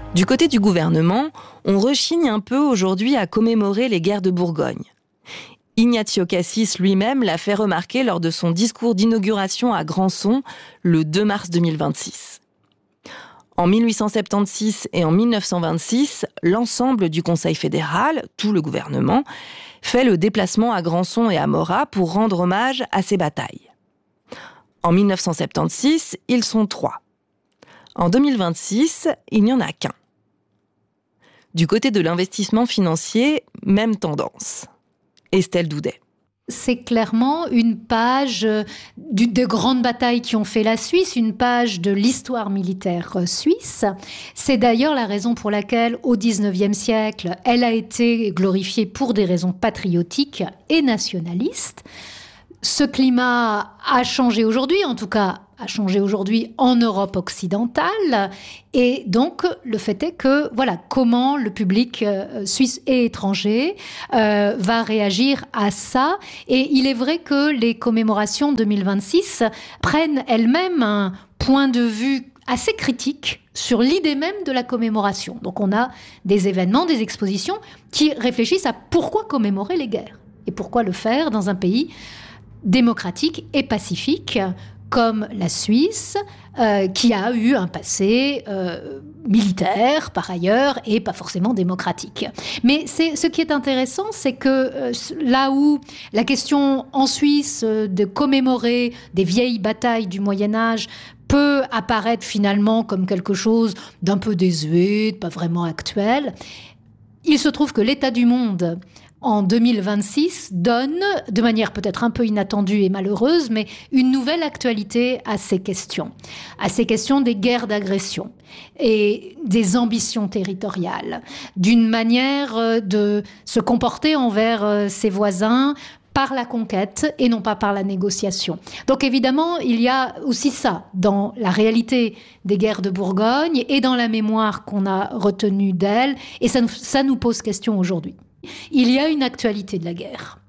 Du côté du gouvernement, on rechigne un peu aujourd'hui à commémorer les guerres de Bourgogne. Ignazio Cassis lui-même l'a fait remarquer lors de son discours d'inauguration à Grandson le 2 mars 2026. En 1876 et en 1926, l'ensemble du Conseil fédéral, tout le gouvernement, fait le déplacement à Grandson et à Morat pour rendre hommage à ces batailles. En 1976, ils sont 3. En 2026, il n'y en a qu'un. Du côté de l'investissement financier, même tendance. Estelle Doudet. C'est clairement une page de grandes batailles qui ont fait la Suisse, une page de l'histoire militaire suisse. C'est d'ailleurs la raison pour laquelle, au XIXe siècle, elle a été glorifiée pour des raisons patriotiques et nationalistes. Ce climat a changé aujourd'hui, en tout cas a changé aujourd'hui en Europe occidentale. Et donc, le fait est que, voilà, comment le public suisse et étranger va réagir à ça. Et il est vrai que les commémorations 2026 prennent elles-mêmes un point de vue assez critique sur l'idée même de la commémoration. Donc, on a des événements, des expositions qui réfléchissent à pourquoi commémorer les guerres et pourquoi le faire dans un pays démocratique et pacifique comme la Suisse, qui a eu un passé militaire par ailleurs et pas forcément démocratique. Mais ce qui est intéressant, c'est que là où la question en Suisse de commémorer des vieilles batailles du Moyen-Âge peut apparaître finalement comme quelque chose d'un peu désuet, pas vraiment actuel, il se trouve que l'état du monde en 2026 donne, de manière peut-être un peu inattendue et malheureuse, mais une nouvelle actualité à ces questions des guerres d'agression et des ambitions territoriales, d'une manière de se comporter envers ses voisins par la conquête et non pas par la négociation. Donc évidemment, il y a aussi ça dans la réalité des guerres de Bourgogne et dans la mémoire qu'on a retenue d'elles, et ça nous pose question aujourd'hui. Il y a une actualité de la guerre.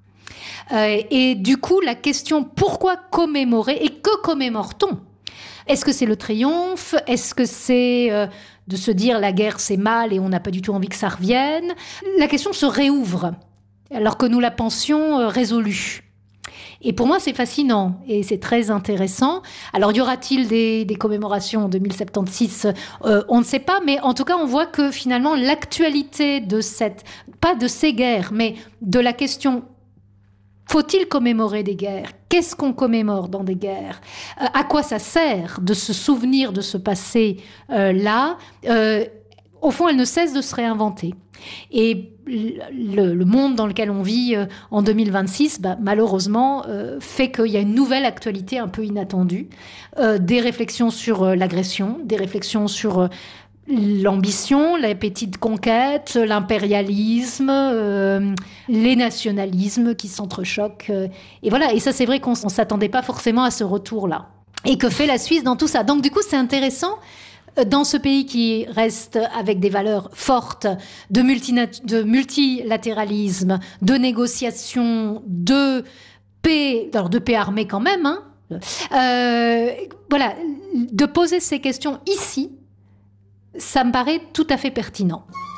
Et du coup, la question pourquoi commémorer et que commémore-t-on ? Est-ce que c'est le triomphe ? Est-ce que c'est de se dire la guerre c'est mal et on n'a pas du tout envie que ça revienne ? La question se réouvre alors que nous la pensions résolue. Et pour moi, c'est fascinant et c'est très intéressant. Alors, y aura-t-il des commémorations en 2076 ? On ne sait pas, mais en tout cas, on voit que finalement, l'actualité de pas de ces guerres, mais de la question faut-il commémorer des guerres ? Qu'est-ce qu'on commémore dans des guerres ? À quoi ça sert de se souvenir de ce passé-là ? Au fond, elle ne cesse de se réinventer. Et le monde dans lequel on vit en 2026, malheureusement, fait qu'il y a une nouvelle actualité un peu inattendue. Des réflexions sur l'agression, des réflexions sur l'ambition, l'appétit de conquête, l'impérialisme, les nationalismes qui s'entrechoquent. Et voilà, et ça c'est vrai qu'on ne s'attendait pas forcément à ce retour-là. Et que fait la Suisse dans tout ça ? Donc du coup, c'est intéressant. Dans ce pays qui reste avec des valeurs fortes de multilatéralisme, de négociation, de paix, alors de paix armée quand même, voilà, de poser ces questions ici, ça me paraît tout à fait pertinent.